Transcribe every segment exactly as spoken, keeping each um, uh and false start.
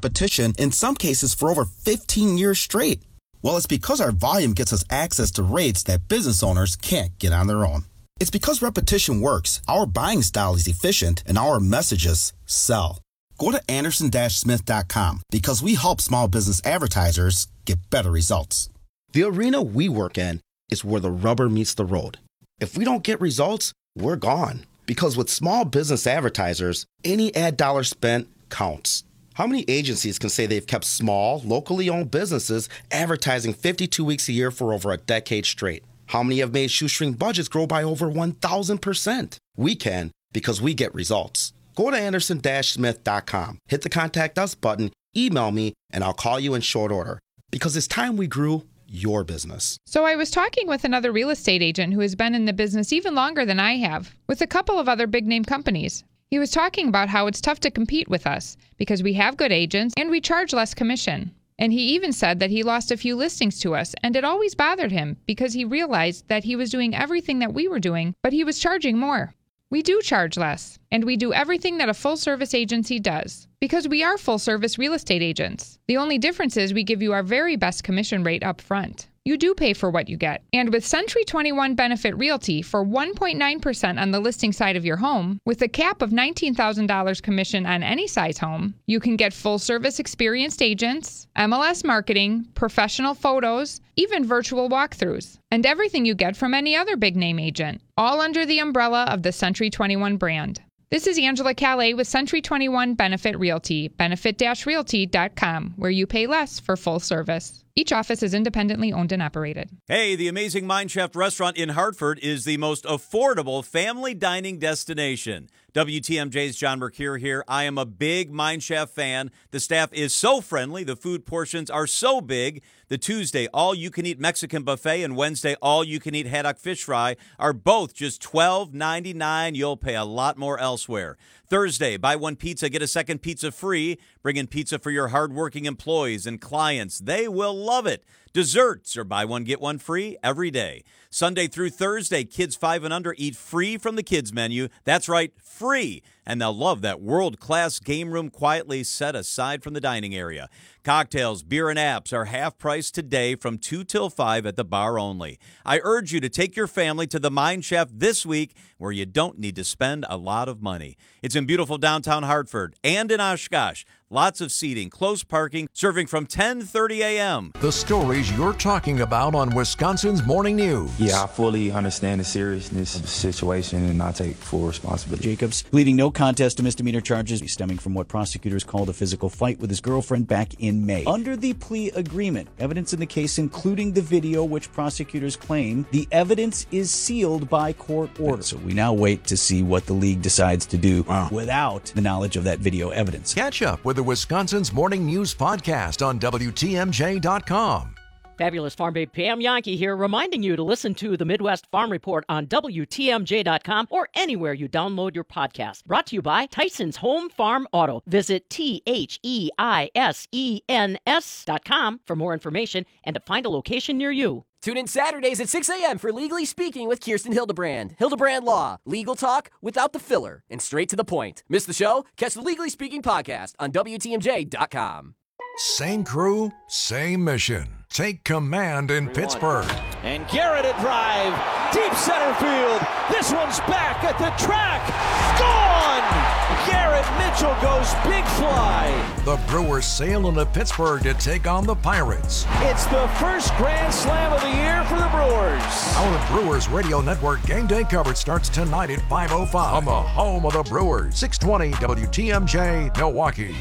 repetition, in some cases for over fifteen years straight. Well, it's because our volume gets us access to rates that business owners can't get on their own. It's because repetition works, our buying style is efficient, and our messages sell. Go to Anderson Smith dot com because we help small business advertisers get better results. The arena we work in is where the rubber meets the road. If we don't get results, we're gone. Because with small business advertisers, any ad dollar spent counts. How many agencies can say they've kept small, locally owned businesses advertising fifty-two weeks a year for over a decade straight? How many have made shoestring budgets grow by over one thousand percent? We can because we get results. Go to Anderson Smith dot com, hit the Contact Us button, email me, and I'll call you in short order. Because it's time we grew your business. So I was talking with another real estate agent who has been in the business even longer than I have, with a couple of other big-name companies. He was talking about how it's tough to compete with us because we have good agents and we charge less commission. And he even said that he lost a few listings to us, and it always bothered him because he realized that he was doing everything that we were doing, but he was charging more. We do charge less, and we do everything that a full-service agency does, because we are full-service real estate agents. The only difference is we give you our very best commission rate up front. You do pay for what you get. And with Century twenty-one Benefit Realty, for one point nine percent on the listing side of your home, with a cap of nineteen thousand dollars commission on any size home, you can get full-service experienced agents, M L S marketing, professional photos, even virtual walkthroughs, and everything you get from any other big-name agent, all under the umbrella of the Century twenty-one brand. This is Angela Calais with Century twenty-one Benefit Realty, benefit dash realty dot com, where you pay less for full service. Each office is independently owned and operated. Hey, the amazing Mind Chef restaurant in Hartford is the most affordable family dining destination. W T M J's John Mercure here. I am a big Mind Chef fan. The staff is so friendly. The food portions are so big. The Tuesday all-you-can-eat Mexican buffet and Wednesday all-you-can-eat haddock fish fry are both just twelve ninety-nine. You'll pay a lot more elsewhere. Thursday, buy one pizza, get a second pizza free. Bring in pizza for your hardworking employees and clients. They will love it. Desserts are buy one, get one free every day. Sunday through Thursday, kids five and under eat free from the kids menu. That's right, free. And they'll love that world-class game room quietly set aside from the dining area. Cocktails, beer, and apps are half price today from two till five at the bar only. I urge you to take your family to the Mind Chef this week where you don't need to spend a lot of money. It's in beautiful downtown Hartford and in Oshkosh. Lots of seating, close parking, serving from ten thirty a.m. The stories you're talking about on Wisconsin's Morning News. Yeah, I fully understand the seriousness of the situation and I take full responsibility. Jacobs pleading no contest to misdemeanor charges stemming from what prosecutors called a physical fight with his girlfriend back in May. Under the plea agreement, evidence in the case including the video which prosecutors claim the evidence is sealed by court order. So we now wait to see what the league decides to do wow. without the knowledge of that video evidence. Catch up with the Wisconsin's Morning News podcast on W T M J dot com. Fabulous Farm Babe Pam Yankee here, reminding you to listen to the Midwest Farm Report on W T M J dot com or anywhere you download your podcast. Brought to you by Tyson's Home Farm Auto. Visit T H E I S E N S dot com for more information and to find a location near you. Tune in Saturdays at six a.m. for Legally Speaking with Kirsten Hildebrand. Hildebrand Law. Legal talk without the filler and straight to the point. Miss the show? Catch the Legally Speaking podcast on W T M J dot com. Same crew, same mission. Take command in Pittsburgh. And Garrett a drive. Deep center field. This one's back at the track. Gone! Garrett Mitchell goes big fly. The Brewers sail into Pittsburgh to take on the Pirates. It's the first Grand Slam of the year for the Brewers. Our Brewers Radio Network game day coverage starts tonight at five oh five on the home of the Brewers. six twenty W T M J, Milwaukee.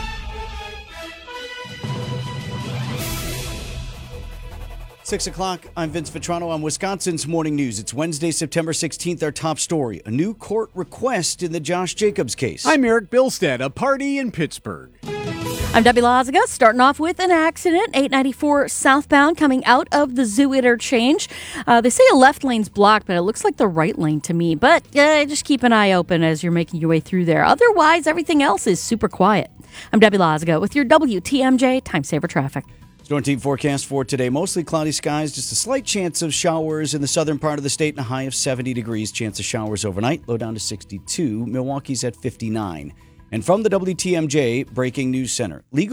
Six o'clock, I'm Vince Vitrano on Wisconsin's Morning News. It's Wednesday, September sixteenth, our top story. A new court request in the Josh Jacobs case. I'm Eric Bilstead, a party in Pittsburgh. I'm Debbie Lazaga, starting off with an accident, eight ninety-four southbound coming out of the Zoo interchange. Uh, they say a left lane's blocked, but it looks like the right lane to me. But uh, just keep an eye open as you're making your way through there. Otherwise, everything else is super quiet. I'm Debbie Lazaga with your W T M J Time Saver Traffic. Storm team forecast for today. Mostly cloudy skies, just a slight chance of showers in the southern part of the state and a high of seventy degrees. Chance of showers overnight, low down to sixty-two. Milwaukee's at fifty-nine. And from the W T M J Breaking News Center, legal